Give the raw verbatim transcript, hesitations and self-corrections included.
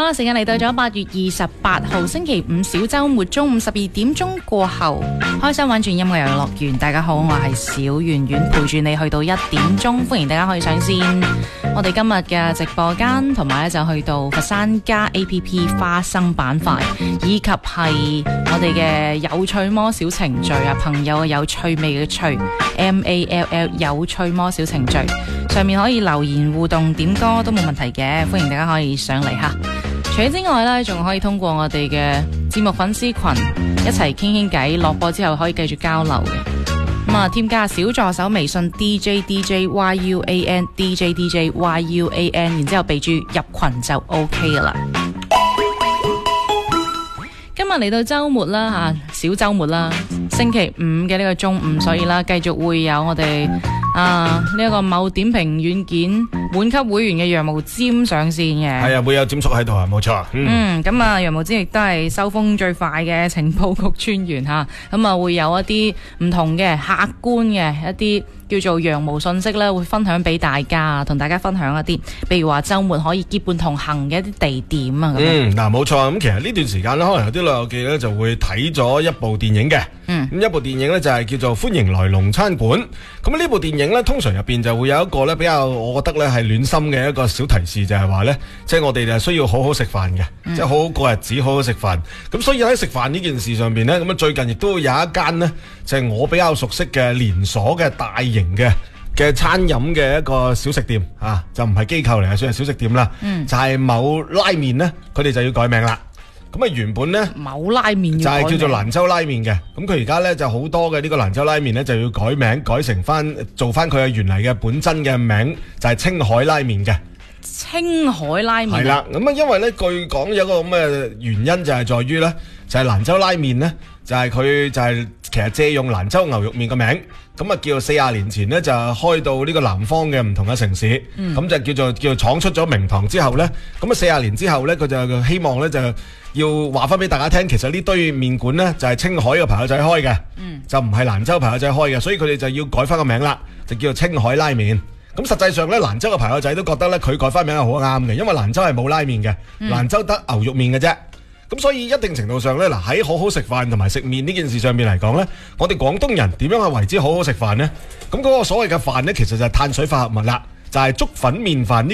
啦，時間嚟到咗八月二十八號星期五小週末中午十二點鐘過後，開心玩轉音樂遊樂園。大家好，我係小圓圓，陪住你去到一點鐘，歡迎大家可以上線。我哋今日嘅直播間同埋咧就去到佛山加 A P P 花生板塊，以及係我哋嘅有趣魔小程序啊，朋友嘅有趣味嘅趣 M A L L 有趣魔小程序，上面可以留言互動點歌都冇問題嘅，歡迎大家可以上嚟吓。除此之外呢，仲可以通過我哋嘅節目粉絲群一齊傾傾偈，落播之後可以繼續交流嘅。咁啊，添加小助手微信 D J D J Y U A N D J D J Y U A N， 然之後備注入群就 OK 噶啦。今日嚟到週末啦吓，小週末啦，星期五嘅呢個中午，所以啦，繼續會有我哋啊呢一個某點評軟件滿級會員嘅羊毛尖上線嘅。係啊，會有尖叔喺度啊，冇錯。 嗯，咁啊，羊毛尖亦都係收風最快嘅情報局專員吓，咁啊會有一啲唔同嘅客觀嘅一啲叫做羊毛信息咧，會分享俾大家，同大家分享一啲，譬如話週末可以結伴同行嘅一啲地點啊。 嗯，嗱，冇錯。咁其實呢段時間咧，可能有啲老友記咧就會睇咗一部電影嘅。嗯，咁一部電影咧就係叫做《歡迎來龍餐館》。咁呢部電影咧，通常入邊就會有一個咧比較，我覺得咧係暖心嘅一個小提示，就係話咧，即係我哋就需要好好食飯嘅，嗯、即係好好過日子，好好食飯。咁所以喺食飯呢件事上邊咧，咁啊最近亦都有一間呢，就係我比較熟悉嘅連鎖嘅大型嘅嘅餐飲嘅一個小食店啊，就唔係機構嚟嘅，算係小食店啦。嗯，就係某拉麵呢，佢哋就要改名啦。咁啊原本呢，某拉麵就係叫做蘭州拉麵嘅，咁佢而家呢，就好多嘅呢個蘭州拉麵呢，就要改名，改成翻做翻佢嘅原嚟嘅本真嘅名，就係青海拉麵嘅。 青海拉麵係啦，咁啊因為呢，據講有個咁嘅原因就係在於呢，就係蘭州拉麵呢，就係佢就係其實借用蘭州牛肉麵嘅名，咁啊叫做四十年前呢，就開到呢個南方嘅唔同嘅城市，咁、嗯、就叫做叫做闖出咗名堂之後呢，咁啊四十年之後呢，佢就希望呢，就要話翻俾大家聽，其實呢堆麵館呢，就係青海嘅朋友仔開嘅，嗯、就唔係蘭州朋友仔開嘅，所以佢哋就要改翻個名啦，就叫做青海拉麵。咁實際上呢，蘭州嘅朋友仔都覺得呢，佢改翻名係好啱嘅，因為蘭州係冇拉麵嘅，嗯、蘭州得牛肉麵嘅啫。咁所以一定程度上呢，嗱喺好好食飯同埋食麵呢件事上面嚟講呢，我哋廣東人點樣去為之好好食飯呢？咁嗰個所謂嘅飯呢，其實就係碳水化合物啦，就係粥粉麵飯呢。